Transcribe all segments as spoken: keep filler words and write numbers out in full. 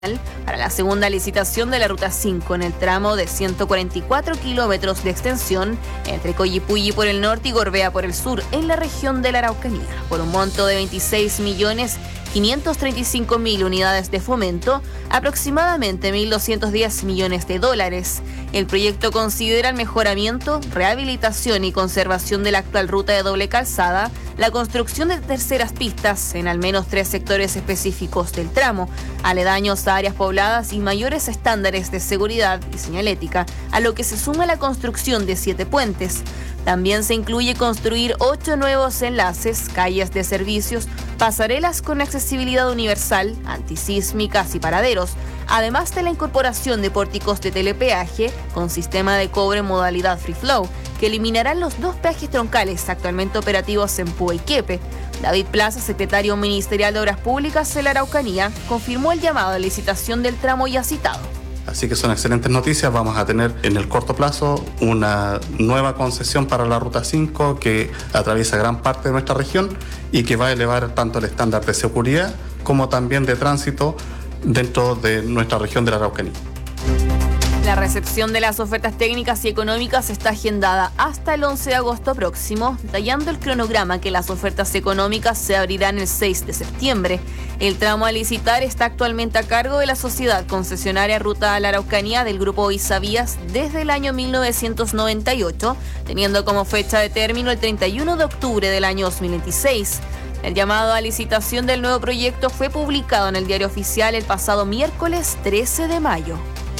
para la segunda licitación de la Ruta cinco en el tramo de ciento cuarenta y cuatro kilómetros de extensión entre Coyipulli por el norte y Gorbea por el sur en la región de la Araucanía, por un monto de veintiséis millones quinientos treinta y cinco mil unidades de fomento, aproximadamente mil doscientos diez millones de dólares. El proyecto considera el mejoramiento, rehabilitación y conservación de la actual ruta de doble calzada, la construcción de terceras pistas en al menos tres sectores específicos del tramo, aledaños a áreas pobladas y mayores estándares de seguridad y señalética, a lo que se suma la construcción de siete puentes. También se incluye construir ocho nuevos enlaces, calles de servicios, pasarelas con accesibilidad universal, antisísmicas y paraderos, además de la incorporación de pórticos de telepeaje con sistema de cobre en modalidad free flow, que eliminarán los dos peajes troncales actualmente operativos en Púa y Quepe. David Plaza, secretario ministerial de Obras Públicas de la Araucanía, confirmó el llamado a licitación del tramo ya citado. Así que son excelentes noticias. Vamos a tener en el corto plazo una nueva concesión para la Ruta cinco que atraviesa gran parte de nuestra región y que va a elevar tanto el estándar de seguridad como también de tránsito dentro de nuestra región de la Araucanía. La recepción de las ofertas técnicas y económicas está agendada hasta el once de agosto próximo, detallando el cronograma que las ofertas económicas se abrirán el seis de septiembre. El tramo a licitar está actualmente a cargo de la sociedad concesionaria Ruta a la Araucanía del Grupo Isavías desde el año mil novecientos noventa y ocho, teniendo como fecha de término el treinta y uno de octubre del año dos mil veintiséis. El llamado a licitación del nuevo proyecto fue publicado en el Diario Oficial el pasado miércoles trece de mayo.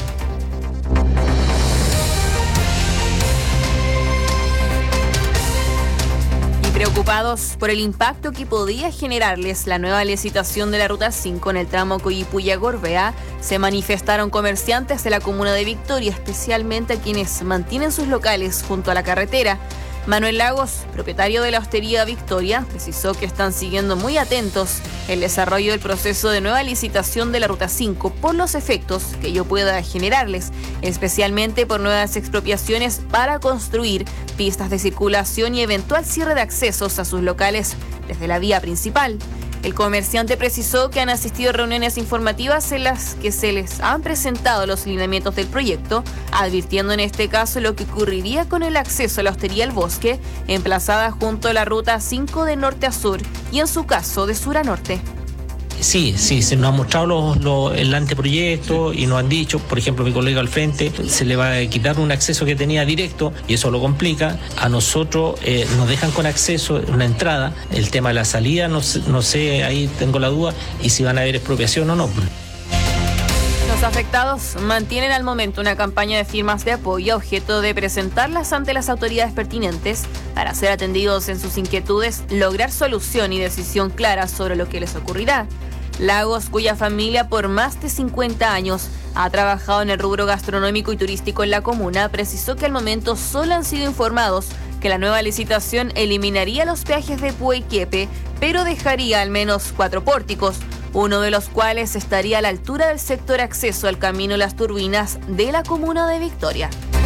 Preocupados por el impacto que podía generarles la nueva licitación de la Ruta cinco en el tramo Coyipulli-Gorbea, se manifestaron comerciantes de la comuna de Victoria, especialmente quienes mantienen sus locales junto a la carretera. Manuel Lagos, propietario de la Hostería Victoria, precisó que están siguiendo muy atentos el desarrollo del proceso de nueva licitación de la Ruta cinco por los efectos que ello pueda generarles, especialmente por nuevas expropiaciones para construir pistas de circulación y eventual cierre de accesos a sus locales desde la vía principal. El comerciante precisó que han asistido a reuniones informativas en las que se les han presentado los lineamientos del proyecto, advirtiendo en este caso lo que ocurriría con el acceso a la Hostería El Bosque, emplazada junto a la Ruta cinco de norte a sur y en su caso de sur a norte. Sí, sí, se nos han mostrado los, los, el anteproyecto y nos han dicho, por ejemplo, mi colega al frente, se le va a quitar un acceso que tenía directo y eso lo complica. A nosotros eh, nos dejan con acceso una entrada, el tema de la salida, no, no sé, ahí tengo la duda, y si van a haber expropiación o no. Los afectados mantienen al momento una campaña de firmas de apoyo a objeto de presentarlas ante las autoridades pertinentes para ser atendidos en sus inquietudes, lograr solución y decisión clara sobre lo que les ocurrirá. Lagos, cuya familia por más de cincuenta años ha trabajado en el rubro gastronómico y turístico en la comuna, precisó que al momento solo han sido informados que la nueva licitación eliminaría los peajes de Púa y Quepe, pero dejaría al menos cuatro pórticos, uno de los cuales estaría a la altura del sector acceso al Camino Las Turbinas de la comuna de Victoria.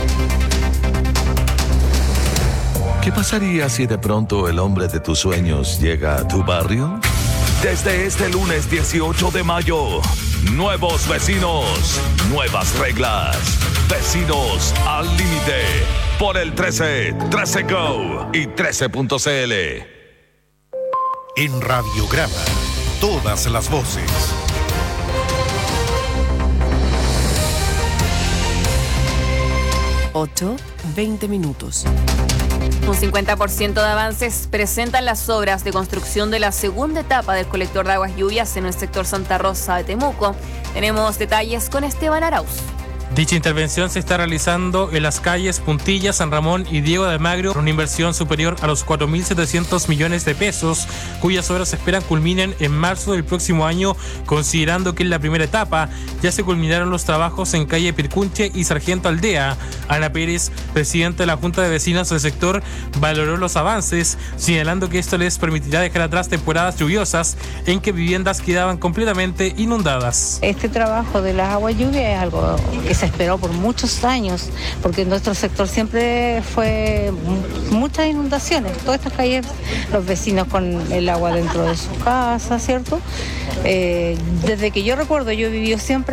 ¿Qué pasaría si de pronto el hombre de tus sueños llega a tu barrio? Desde este lunes dieciocho de mayo, nuevos vecinos, nuevas reglas. Vecinos al límite por el trece, trece Go y trece punto c l. En Radiograma, todas las voces. ocho, veinte minutos. Un cincuenta por ciento de avances presentan las obras de construcción de la segunda etapa del colector de aguas lluvias en el sector Santa Rosa de Temuco. Tenemos detalles con Esteban Arauz. Dicha intervención se está realizando en las calles Puntilla, San Ramón y Diego de Almagro, con una inversión superior a los cuatro mil setecientos millones de pesos, cuyas obras se esperan culminen en marzo del próximo año, considerando que en la primera etapa ya se culminaron los trabajos en calle Pircunche y Sargento Aldea. Ana Pérez, presidenta de la Junta de Vecinos del sector, valoró los avances, señalando que esto les permitirá dejar atrás temporadas lluviosas en que viviendas quedaban completamente inundadas. Este trabajo de las aguas lluvias es algo que se esperó por muchos años, porque en nuestro sector siempre fue muchas inundaciones, todas estas calles, los vecinos con el agua dentro de su casa, ¿cierto? Eh, desde que yo recuerdo, yo he vivido siempre